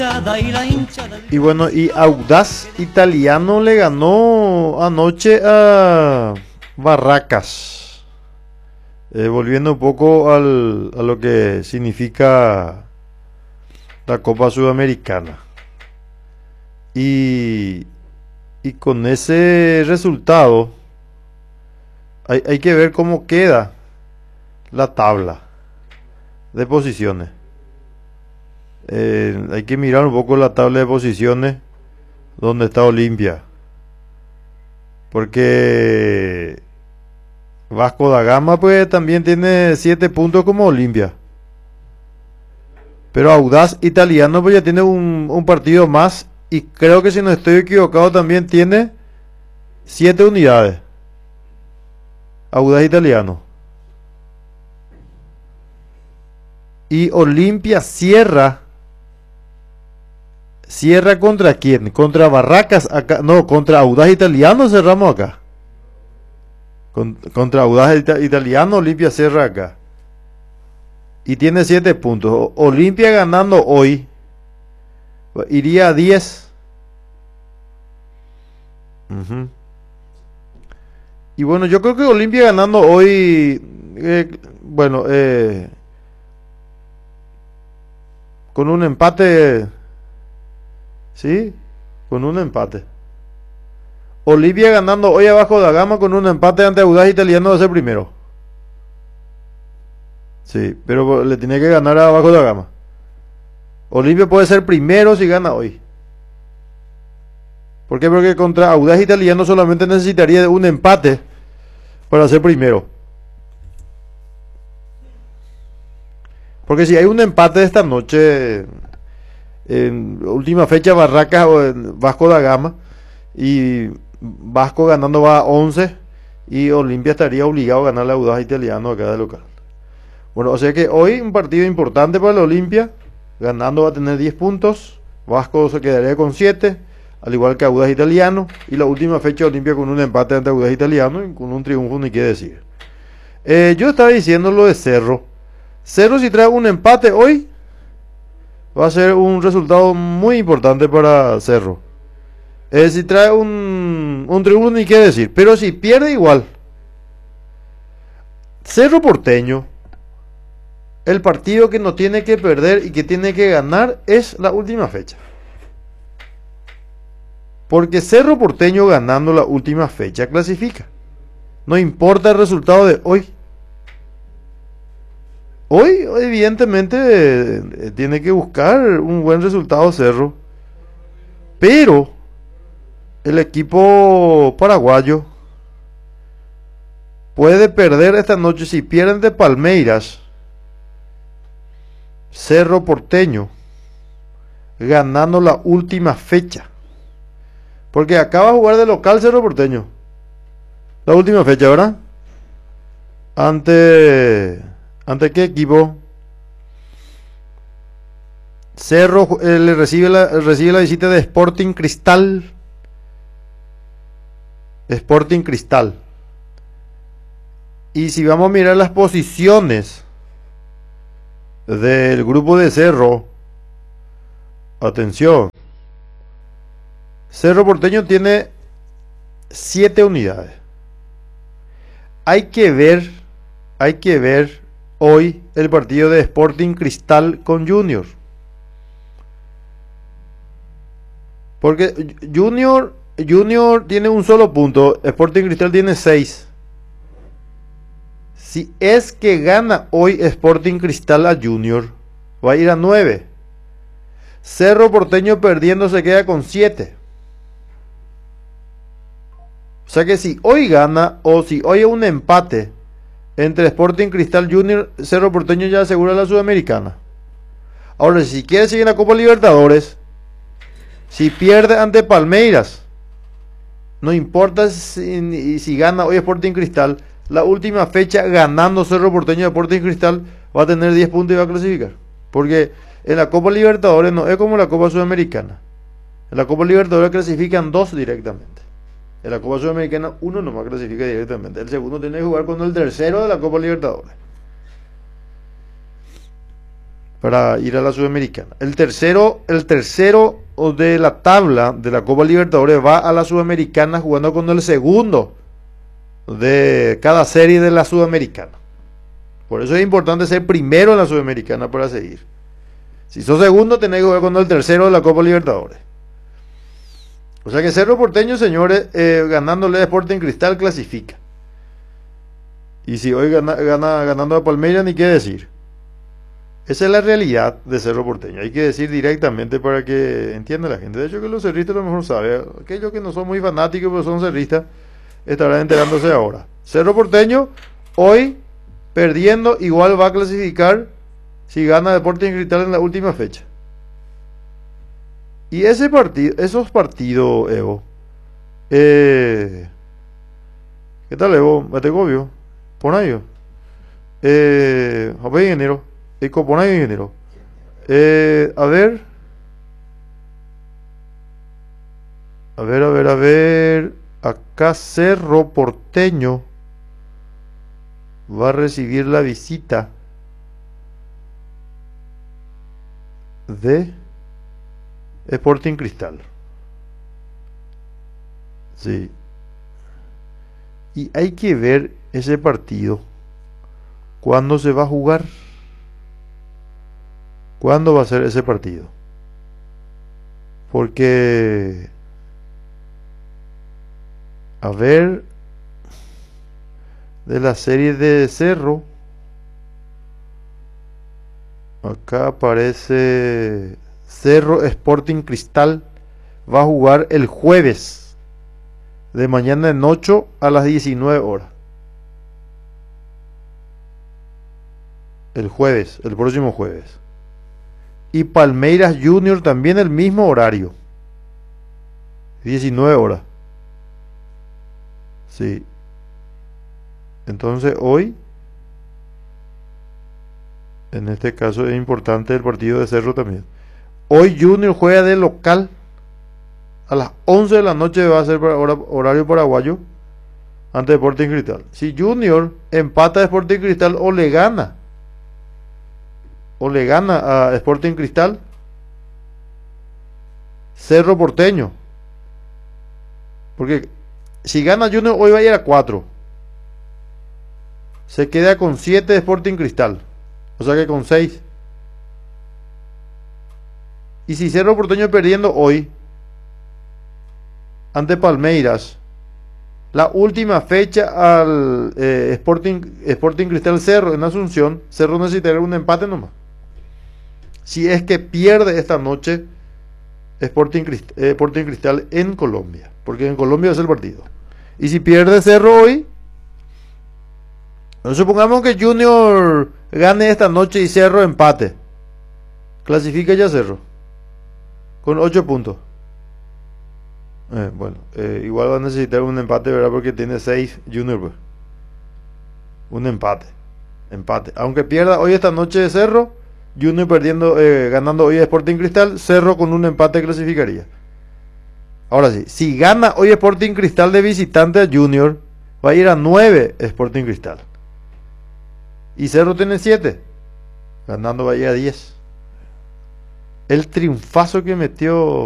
Y bueno, y Audax Italiano le ganó anoche a Barracas. Volviendo un poco a lo que significa la Copa Sudamericana. Y con ese resultado hay que ver cómo queda la tabla de posiciones. Hay que mirar un poco la tabla de posiciones donde está Olimpia, porque Vasco da Gama pues también tiene 7 puntos como Olimpia, pero Audax Italiano pues ya tiene un partido más, y creo que si no estoy equivocado también tiene 7 unidades Audax Italiano. Y Olimpia cierra contra quién, contra Barracas acá, no, contra Audax Italiano cerramos acá. Contra Audax Italiano Olimpia cierra acá. Y tiene 7 puntos. Olimpia ganando hoy iría a 10. Y bueno, yo creo que Olimpia ganando hoy, con un empate, sí, con un empate. Olimpia ganando hoy abajo de la Gama con un empate ante Audax Italiano va a ser primero. Sí, pero le tiene que ganar abajo de la Gama. Olimpia puede ser primero si gana hoy. ¿Por qué? Porque contra Audax Italiano solamente necesitaría un empate para ser primero. Porque si hay un empate esta noche, en última fecha Barracas o en Vasco da Gama, y Vasco ganando va a 11, y Olimpia estaría obligado a ganar la Audax Italiano acá de local. Bueno, o sea que hoy un partido importante para la Olimpia. Ganando va a tener 10 puntos, Vasco se quedaría con 7, al igual que Audax Italiano, y la última fecha Olimpia con un empate ante Audax Italiano y con un triunfo ni qué decir. Yo estaba diciendo lo de Cerro. Cerro, si trae un empate hoy, va a ser un resultado muy importante para Cerro. Si trae un triunfo ni qué decir, pero si pierde igual. Cerro Porteño, el partido que no tiene que perder y que tiene que ganar es la última fecha. Porque Cerro Porteño ganando la última fecha clasifica. No importa el resultado de hoy. Hoy evidentemente tiene que buscar un buen resultado Cerro. Pero el equipo paraguayo puede perder esta noche. Si pierden de Palmeiras, Cerro Porteño ganando la última fecha, porque acaba de jugar de local Cerro Porteño la última fecha, ¿verdad? ¿Ante qué equipo? Cerro le recibe la visita de Sporting Cristal. Sporting Cristal. Y si vamos a mirar las posiciones del grupo de Cerro, atención, Cerro Porteño tiene 7 unidades. Hay que ver hoy el partido de Sporting Cristal con Junior, porque Junior tiene un solo punto, Sporting Cristal tiene 6. Si es que gana hoy Sporting Cristal a Junior, va a ir a 9. Cerro Porteño perdiendo se queda con 7. O sea que si hoy gana, o si hoy hay un empate entre Sporting Cristal Junior, Cerro Porteño ya asegura la Sudamericana. Ahora, si quiere seguir en la Copa Libertadores, si pierde ante Palmeiras, no importa si gana hoy Sporting Cristal, la última fecha ganando Cerro Porteño, Sporting Cristal va a tener 10 puntos y va a clasificar. Porque en la Copa Libertadores no es como la Copa Sudamericana. En la Copa Libertadores clasifican 2 directamente. En la Copa Sudamericana uno nomás clasifica directamente. El segundo tiene que jugar con el tercero de la Copa Libertadores. para ir a la Sudamericana. El tercero de la tabla de la Copa Libertadores va a la Sudamericana jugando con el segundo de cada serie de la Sudamericana. Por eso es importante ser primero en la Sudamericana para seguir. Si sos segundo, tenés que jugar con el tercero de la Copa Libertadores. O sea que Cerro Porteño, señores, ganándole a Sporting Cristal, clasifica. Y si hoy ganando a Palmeiras, ni qué decir. Esa es la realidad de Cerro Porteño. Hay que decir directamente para que entienda la gente. De hecho, que los cerristas a lo mejor saben. Aquellos que no son muy fanáticos, pero son cerristas, estarán enterándose ahora. Cerro Porteño, hoy, perdiendo, igual va a clasificar si gana Sporting Cristal en la última fecha. Y esos partidos, Evo. ¿Qué tal, Evo? Bategobio. Por ahí. Jope ingeniero. Por ahí, ingeniero. A ver. A ver. Acá Cerro Porteño va a recibir la visita de Sporting Cristal. Sí. Y hay que ver ese partido. ¿Cuándo se va a jugar? ¿Cuándo va a ser ese partido? Porque, a ver, de la serie de Cerro, acá aparece Cerro Sporting Cristal. Va a jugar el jueves, de mañana en 8 a las 19 horas. El jueves, el próximo jueves. Y Palmeiras Junior también el mismo horario. 19 horas. Sí. Entonces hoy, en este caso es importante el partido de Cerro también. Hoy Junior juega de local. A las 11 de la noche va a ser horario paraguayo ante Sporting Cristal. Si Junior empata a Sporting Cristal o le gana a Sporting Cristal, Cerro Porteño, porque si gana Junior hoy va a ir a 4, se queda con 7 de Sporting Cristal, o sea que con 6. Y si Cerro Porteño perdiendo hoy ante Palmeiras, la última fecha al Sporting Cristal Cerro en Asunción, Cerro necesitará un empate nomás. Si es que pierde esta noche Sporting Cristal en Colombia, porque en Colombia es el partido. Y si pierde Cerro hoy, bueno, supongamos que Junior gane esta noche y Cerro empate, clasifica ya Cerro con 8 puntos. Igual va a necesitar un empate, ¿verdad? Porque tiene 6 Junior, pues. Un empate. Aunque pierda hoy esta noche de Cerro, Junior ganando hoy a Sporting Cristal, Cerro con un empate clasificaría. Ahora sí, si gana hoy Sporting Cristal de visitante a Junior, va a ir a 9 Sporting Cristal. Y Cerro tiene 7. Ganando va a ir a 10. El triunfazo que metió